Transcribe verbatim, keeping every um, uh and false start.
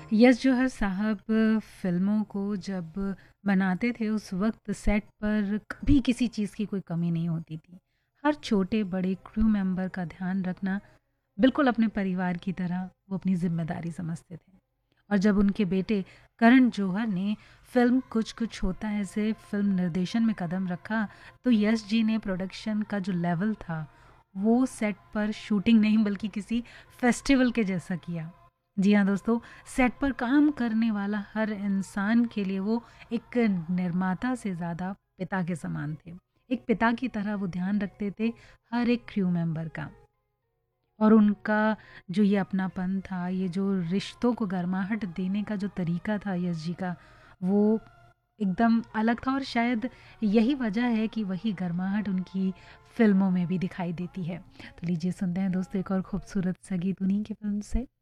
यश जौहर साहब फ़िल्मों को जब बनाते थे उस वक़्त सेट पर कभी किसी चीज़ की कोई कमी नहीं होती थी। हर छोटे-बड़े क्रू मेंबर का ध्यान रखना बिल्कुल अपने परिवार की तरह वो अपनी ज़िम्मेदारी समझते थे। और जब उनके बेटे करण जौहर ने फ़िल्म कुछ कुछ होता है से फ़िल्म निर्देशन में कदम रखा, तो यश जी ने प्रोडक्शन का जो लेवल था, वो सेट पर शूटिंग नहीं बल्कि किसी फेस्टिवल के जैसा किया। जी हाँ दोस्तों, सेट पर काम करने वाला हर इंसान के लिए वो एक निर्माता से ज़्यादा पिता के समान थे। एक पिता की तरह वो ध्यान रखते थे हर एक क्रू मेंबर का। और उनका जो ये अपनापन था, ये जो रिश्तों को गर्माहट देने का जो तरीका था यश जी का, वो एकदम अलग था और शायद यही वजह है कि वही गर्माहट उनकी फ़िल्मों में भी दिखाई देती है। तो लीजिए सुनते हैं दोस्तों एक और खूबसूरत सा गीत उन्हीं की फ़िल्म से।